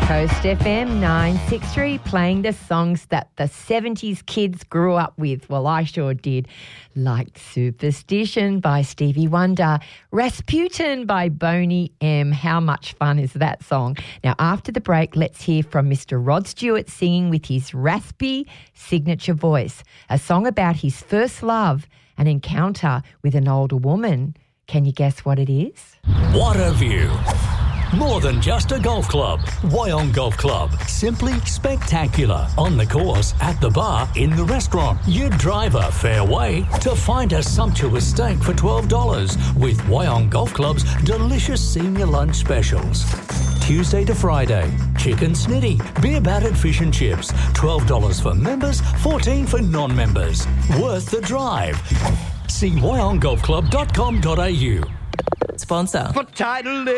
Coast FM 963, playing the songs that the 70s kids grew up with. Well, I sure did. Like Superstition by Stevie Wonder, Rasputin by Boney M. How much fun is that song? Now, after the break, let's hear from Mr. Rod Stewart singing with his raspy signature voice, a song about his first love, an encounter with an older woman. Can you guess what it is? What a view. More than just a golf club. Wyong Golf Club. Simply spectacular. On the course, at the bar, in the restaurant. You drive a fair way to find a sumptuous steak for $12 with Wyong Golf Club's delicious senior lunch specials. Tuesday to Friday. Chicken snitty, beer battered fish and chips. $12 for members, $14 for non-members. Worth the drive. See wyonggolfclub.com.au. Sponsor. For title